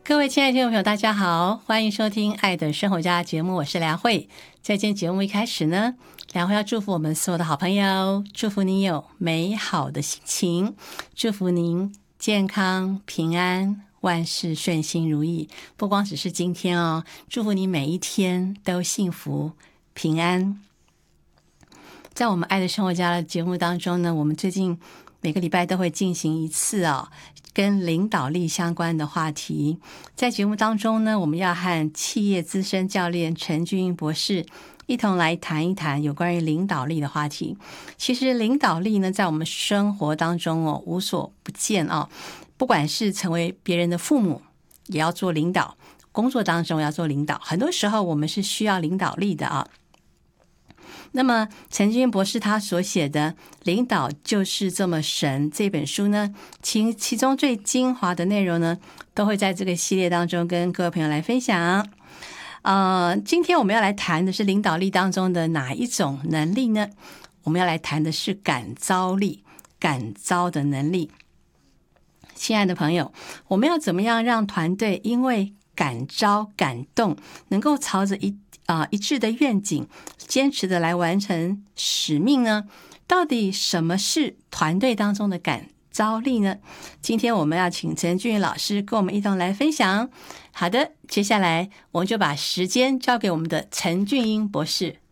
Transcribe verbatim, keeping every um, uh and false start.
各位亲爱的听众朋友大家好，欢迎收听爱的生活家节目，我是梁慧。在今天节目一开始呢，梁慧要祝福我们所有的好朋友，祝福你有美好的心情，祝福您健康平安，万事顺心如意。不光只是今天哦，祝福你每一天都幸福平安。在我们爱的生活家的节目当中呢，我们最近每个礼拜都会进行一次哦跟领导力相关的话题。在节目当中呢，我们要和企业资深教练陈俊英博士一同来谈一谈有关于领导力的话题。其实领导力呢，在我们生活当中哦无所不见哦，不管是成为别人的父母，也要做领导，工作当中要做领导，很多时候我们是需要领导力的啊。那么陈俊英博士他所写的《领导就是这么神》这本书呢，其其中最精华的内容呢，都会在这个系列当中跟各位朋友来分享。呃，今天我们要来谈的是领导力当中的哪一种能力呢？我们要来谈的是感召力，感召的能力。亲爱的朋友，我们要怎么样让团队因为感召感动，能够朝着一啊、呃、一致的愿景，坚持的来完成使命呢？到底什么是团队当中的感召力呢？今天我们要请陈俊英老师跟我们一同来分享。好的，接下来我们就把时间交给我们的陈俊英博士。